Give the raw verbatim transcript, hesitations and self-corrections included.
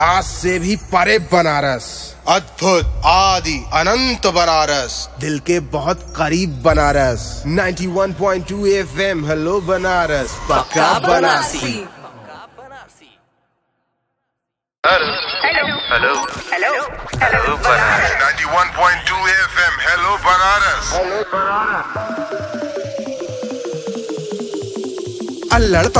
आज से भी परे बनारस, अद्भुत आदि अनंत बनारस, दिल के बहुत करीब बनारस। नाइंटी वन point two FM hello Banaras, पक्का Banarasi. Hello hello hello hello Banaras. Ninety वन point two FM hello Banaras. अल्लड़